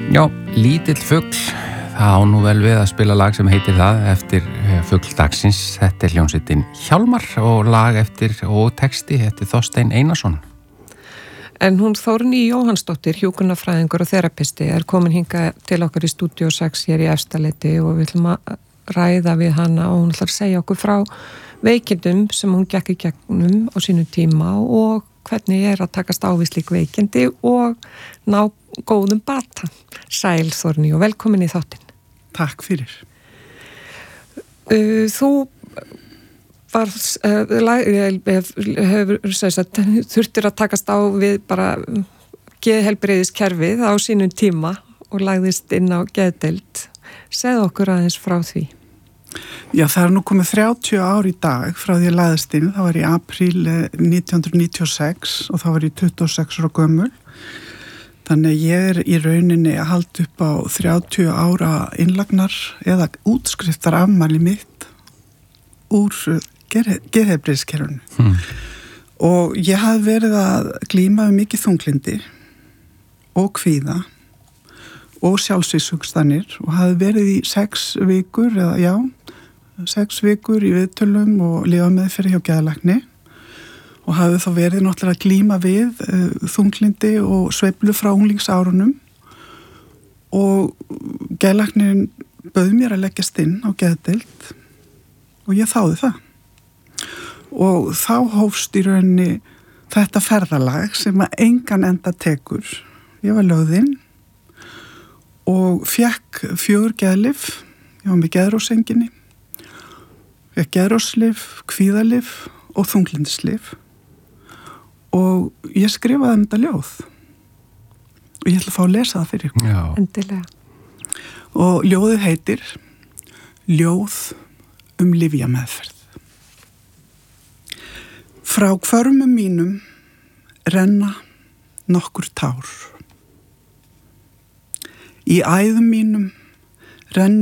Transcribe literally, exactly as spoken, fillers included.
Já, lítill fugl, það á nú vel við að spila lag sem heitir það eftir fugl dagsins. Þetta er hljómsveitin Hjálmar og lag eftir og texti eftir Þorstein Einarsson. En hún Þórný Jóhannsdóttir, hjúkrunarfræðingur og þerapisti, er komin hingað til okkur í Stúdíó sex hér í Efstaleiti og við ætlum að ræða við hana og hún ætlar að segja okkur frá veikindum sem hún gekk í gegnum á sínu tíma og hvernig er að takast á við slík veikindi og ná góðum bata. Sæl Þórný og velkomin í þáttinn. Takk fyrir. Uh, þú var, uh, hefur, sagt, þurftir að takast á við bara geðheilbrigðiskerfið á sínum tíma og lagðist inn á geðdeild. Segðu okkur aðeins frá því. Já, það er nú komið þrjátíu ár í dag frá því að lagðist inn. Það var í apríl nítján hundruð níutíu og sex og þá var ég tuttugu og sex ára gömul. Þannig að ég er í rauninni að halda upp á þrjátíu ára innlagnar eða útskriftar afmæli mitt úr geðheilbrigðiskerfinu. Hmm. Og ég hafði verið að glíma við mikið þunglindi og kvíða og sjálfsvígshugsanir og hafði verið í sex vikur eða já, sex vikur í viðtölum og lifa meðferð hjá geðlækni og hafði þá verið náttúrulega að glíma við uh, þunglindi og sveiflu frá unglingsárunum og geðlæknin bauð mér að leggjast inn á geðdeild og ég þáði það. Og þá hófst í rauninni þetta ferðalag sem að engan enda tekur. Ég var lögð inn og fekk fjögur geðlyf, ég var með geðrósenginni, fekk geðróslyf, kvíðalyf og þunglindislif og ég skrifaði um þetta ljóð og ég ætla að fá að lesa það fyrir ykkur. Já. Endilega. Og ljóðið heitir Ljóð um lyfjameðferð. Frá hvörmum mínum renna nokkur tár. Í æðum mínum renn